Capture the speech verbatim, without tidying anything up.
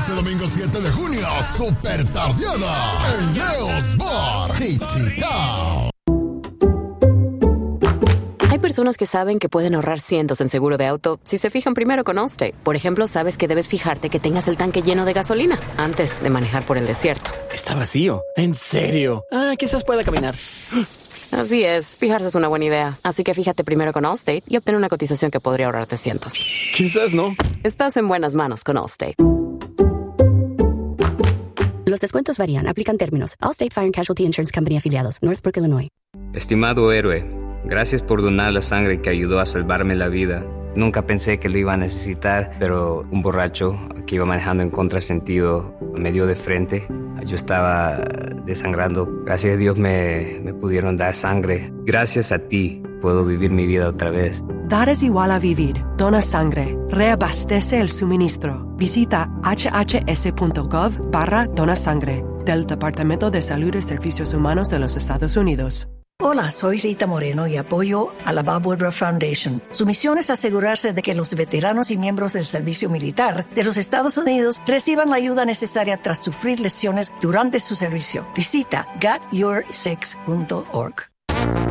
Este domingo siete de junio, super tardeada en Leo's Bar, T-Town. Hay personas que saben que pueden ahorrar cientos en seguro de auto si se fijan primero con Allstate. Por ejemplo, sabes que debes fijarte que tengas el tanque lleno de gasolina antes de manejar por el desierto. Está vacío. ¿En serio? Ah, quizás pueda caminar. Así es, fijarse es una buena idea. Así que fíjate primero con Allstate y obtén una cotización que podría ahorrarte cientos. Quizás no. Estás en buenas manos con Allstate. Los descuentos varían. Aplican términos. Allstate Fire and Casualty Insurance Company afiliados. Northbrook, Illinois. Estimado héroe, gracias por donar la sangre que ayudó a salvarme la vida. Nunca pensé que lo iba a necesitar, pero un borracho que iba manejando en contrasentido me dio de frente. Yo estaba desangrando. Gracias a Dios me, me pudieron dar sangre. Gracias a ti puedo vivir mi vida otra vez. Dar es igual a vivir. Dona sangre. Reabastece el suministro. Visita hhs.gov barra dona sangre del Departamento de Salud y Servicios Humanos de los Estados Unidos. Hola, soy Rita Moreno y apoyo a la Bob Woodruff Foundation. Su misión es asegurarse de que los veteranos y miembros del servicio militar de los Estados Unidos reciban la ayuda necesaria tras sufrir lesiones durante su servicio. Visita get your six punto org.